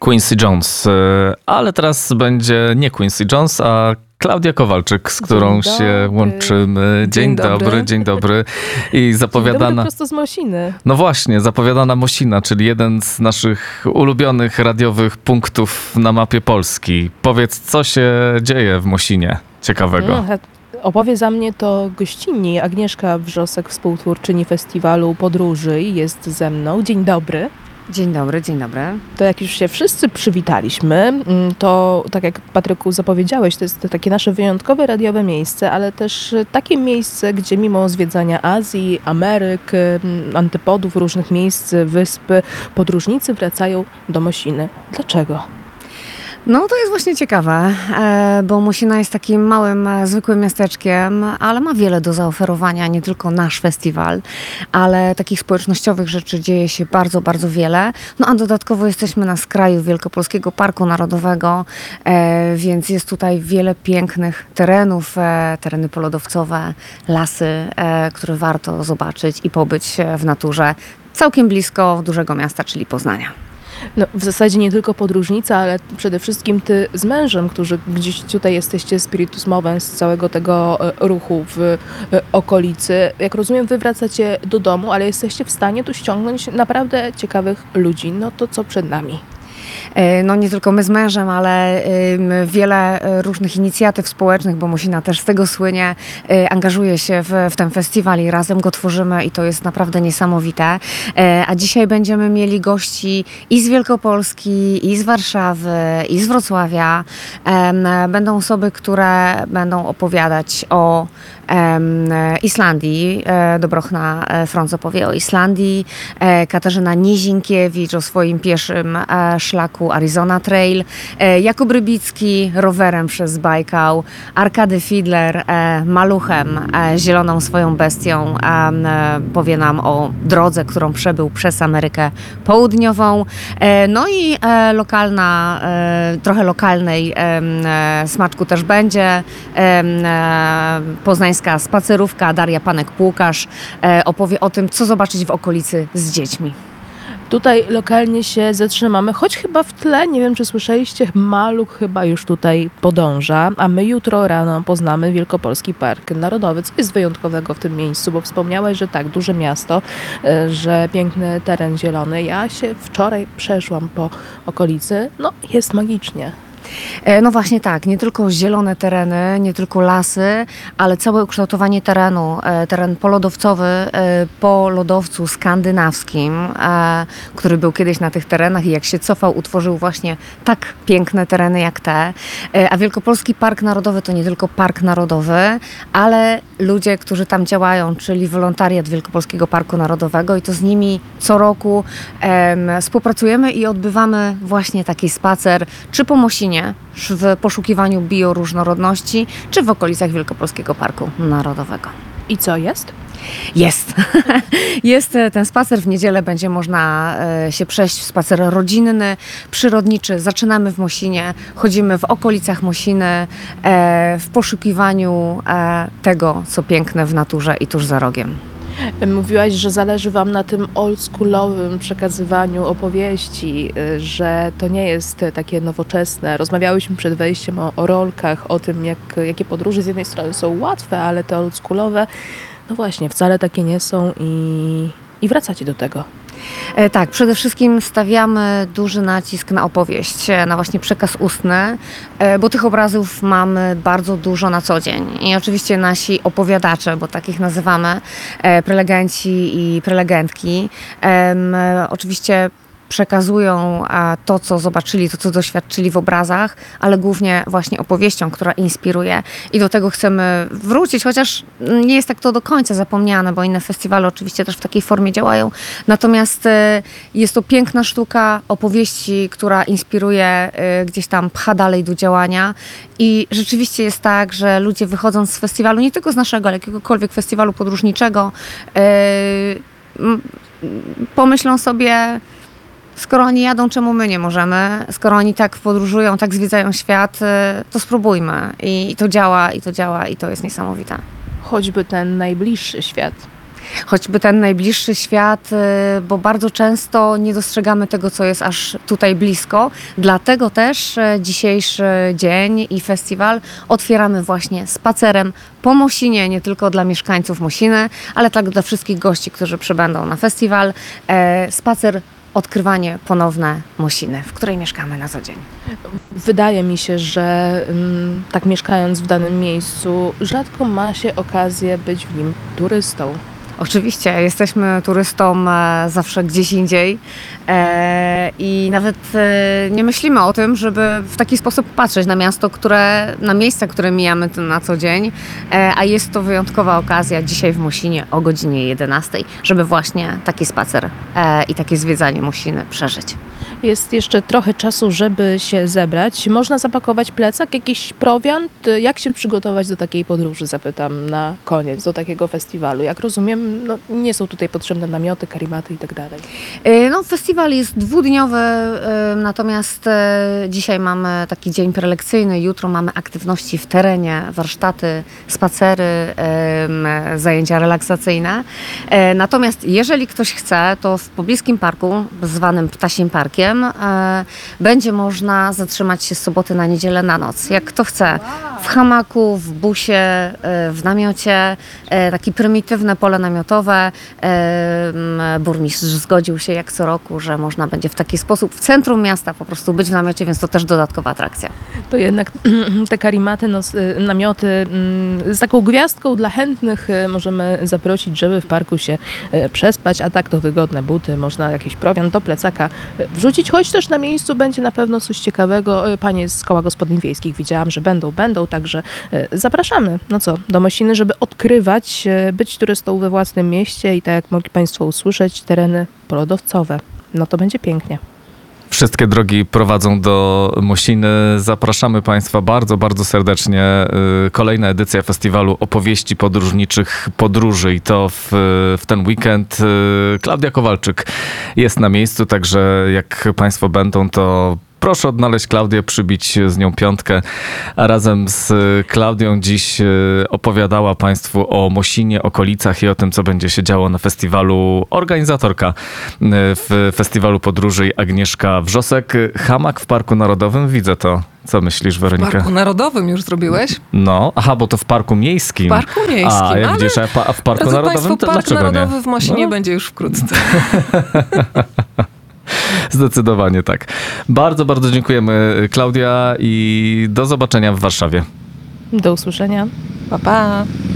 Quincy Jones, ale teraz będzie nie Quincy Jones, a Klaudia Kowalczyk, z którą się łączymy. Dzień dobry, dzień dobry. I zapowiadana... Dzień dobry prosto z Mosiny. No właśnie, zapowiadana Mosina, czyli jeden z naszych ulubionych radiowych punktów na mapie Polski. Powiedz, co się dzieje w Mosinie ciekawego? Opowie za mnie to gościnni. Agnieszka Wrzosek, współtwórczyni festiwalu Podróży, jest ze mną. Dzień dobry. Dzień dobry, dzień dobry. To jak już się wszyscy przywitaliśmy, to tak jak Patryku zapowiedziałeś, to jest takie nasze wyjątkowe radiowe miejsce, ale też takie miejsce, gdzie mimo zwiedzania Azji, Ameryk, antypodów, różnych miejsc, wysp, podróżnicy wracają do Mosiny. Dlaczego? No to jest właśnie ciekawe, bo Mosina jest takim małym, zwykłym miasteczkiem, ale ma wiele do zaoferowania, nie tylko nasz festiwal, ale takich społecznościowych rzeczy dzieje się bardzo, bardzo wiele. No a dodatkowo jesteśmy na skraju Wielkopolskiego Parku Narodowego, więc jest tutaj wiele pięknych terenów, tereny polodowcowe, lasy, które warto zobaczyć i pobyć w naturze całkiem blisko dużego miasta, czyli Poznania. No, w zasadzie nie tylko podróżnica, ale przede wszystkim ty z mężem, którzy gdzieś tutaj jesteście spiritus movens z całego tego ruchu w okolicy. Jak rozumiem, wy wracacie do domu, ale jesteście w stanie tu ściągnąć naprawdę ciekawych ludzi. No to co przed nami? No nie tylko my z mężem, ale wiele różnych inicjatyw społecznych, bo Mosina też z tego słynie, angażuje się w ten festiwal i razem go tworzymy i to jest naprawdę niesamowite. A dzisiaj będziemy mieli gości i z Wielkopolski, i z Warszawy, i z Wrocławia. Będą osoby, które będą opowiadać o Islandii. Dobrochna Frąc opowie o Islandii. Katarzyna Nizinkiewicz o swoim pieszym szlaku Arizona Trail. Jakub Rybicki rowerem przez Bajkał. Arkady Fidler maluchem, zieloną swoją bestią, powie nam o drodze, którą przebył przez Amerykę Południową. No i lokalna, trochę lokalnej smaczku też będzie. Poznańska spacerówka, Daria Panek-Płukarz opowie o tym, co zobaczyć w okolicy z dziećmi. Tutaj lokalnie się zatrzymamy, choć chyba w tle, nie wiem czy słyszeliście, Maluch chyba już tutaj podąża, a my jutro rano poznamy Wielkopolski Park Narodowy. Co jest wyjątkowego w tym miejscu? Bo wspomniałeś, że tak, duże miasto, że piękny teren zielony. Ja się wczoraj przeszłam po okolicy, no jest magicznie. No właśnie tak, nie tylko zielone tereny, nie tylko lasy, ale całe ukształtowanie terenu, teren polodowcowy po lodowcu skandynawskim, który był kiedyś na tych terenach i jak się cofał, utworzył właśnie tak piękne tereny jak te. A Wielkopolski Park Narodowy to nie tylko park narodowy, ale ludzie, którzy tam działają, czyli wolontariat Wielkopolskiego Parku Narodowego i to z nimi co roku współpracujemy i odbywamy właśnie taki spacer, czy po Mosinie, w poszukiwaniu bioróżnorodności, czy w okolicach Wielkopolskiego Parku Narodowego. I co jest? Jest. Jest ten spacer. W niedzielę będzie można się przejść w spacer rodzinny, przyrodniczy. Zaczynamy w Mosinie, chodzimy w okolicach Mosiny w poszukiwaniu tego, co piękne w naturze i tuż za rogiem. Mówiłaś, że zależy wam na tym oldschoolowym przekazywaniu opowieści, że to nie jest takie nowoczesne. Rozmawiałyśmy przed wejściem o rolkach, o tym, jakie podróże z jednej strony są łatwe, ale te oldschoolowe, no właśnie, wcale takie nie są i wracacie do tego. Tak, przede wszystkim stawiamy duży nacisk na opowieść, na właśnie przekaz ustny, bo tych obrazów mamy bardzo dużo na co dzień. I oczywiście nasi opowiadacze, bo takich nazywamy, prelegenci i prelegentki, oczywiście przekazują to, co zobaczyli, to, co doświadczyli w obrazach, ale głównie właśnie opowieścią, która inspiruje. I do tego chcemy wrócić, chociaż nie jest tak to do końca zapomniane, bo inne festiwale oczywiście też w takiej formie działają. Natomiast jest to piękna sztuka opowieści, która inspiruje, gdzieś tam pcha dalej do działania. I rzeczywiście jest tak, że ludzie wychodząc z festiwalu, nie tylko z naszego, ale jakiegokolwiek festiwalu podróżniczego, pomyślą sobie, skoro oni jadą, czemu my nie możemy? Skoro oni tak podróżują, tak zwiedzają świat, to spróbujmy. I to działa, i to działa, i to jest niesamowite. Choćby ten najbliższy świat. choćby ten najbliższy świat, bo bardzo często nie dostrzegamy tego, co jest aż tutaj blisko. Dlatego też dzisiejszy dzień i festiwal otwieramy właśnie spacerem po Mosinie, nie tylko dla mieszkańców Mosiny, ale tak dla wszystkich gości, którzy przybędą na festiwal. Spacer, odkrywanie ponowne Mosiny, w której mieszkamy na co dzień. Wydaje mi się, że tak mieszkając w danym miejscu, rzadko ma się okazję być w nim turystą. Oczywiście, jesteśmy turystą zawsze gdzieś indziej i nawet nie myślimy o tym, żeby w taki sposób patrzeć na miasto, na miejsca, które mijamy na co dzień, a jest to wyjątkowa okazja dzisiaj w Mosinie o godzinie 11, żeby właśnie taki spacer i takie zwiedzanie Mosiny przeżyć. Jest jeszcze trochę czasu, żeby się zebrać. Można zapakować plecak, jakiś prowiant? Jak się przygotować do takiej podróży, zapytam na koniec, do takiego festiwalu? Jak rozumiem, no, nie są tutaj potrzebne namioty, karimaty i tak dalej. No, festiwal jest dwudniowy, natomiast dzisiaj mamy taki dzień prelekcyjny, jutro mamy aktywności w terenie, warsztaty, spacery, zajęcia relaksacyjne. Natomiast jeżeli ktoś chce, to w pobliskim parku, zwanym Ptasim Parkiem, będzie można zatrzymać się z soboty na niedzielę na noc. Jak kto chce, w hamaku, w busie, w namiocie, takie prymitywne pole namiotowe. Burmistrz zgodził się jak co roku, że można będzie w taki sposób w centrum miasta po prostu być w namiocie, więc to też dodatkowa atrakcja. To jednak te karimaty, namioty z taką gwiazdką dla chętnych możemy zaprosić, żeby w parku się przespać, a tak to wygodne buty, można jakiś prowiant do plecaka wrzucić, choć też na miejscu będzie na pewno coś ciekawego. Panie z Koła Gospodyń Wiejskich widziałam, że będą, także zapraszamy. No co, do Mosiny, żeby odkrywać, być turystą we własnym mieście i tak jak mogli Państwo usłyszeć, tereny polodowcowe. No to będzie pięknie. Wszystkie drogi prowadzą do Mosiny. Zapraszamy Państwa bardzo, bardzo serdecznie. Kolejna edycja festiwalu opowieści podróżniczych podróży i to w ten weekend. Klaudia Kowalczyk jest na miejscu, także jak Państwo będą, to proszę odnaleźć Klaudię, przybić z nią piątkę. A razem z Klaudią dziś opowiadała Państwu o Mosinie, okolicach i o tym, co będzie się działo na festiwalu. Organizatorka w Festiwalu Podróży Agnieszka Wrzosek. Hamak w Parku Narodowym, widzę to. Co myślisz, Weronika? W Parku Narodowym już zrobiłeś? No, aha, bo to w Parku Miejskim. W Parku Miejskim, a jak widzisz, a w Parku drodzy Narodowym Państwo, to Park dlaczego Narodowy nie? w Mosinie No. będzie już wkrótce. Zdecydowanie tak. Bardzo, bardzo dziękujemy, Klaudia, i do zobaczenia w Warszawie. Do usłyszenia. Pa, pa.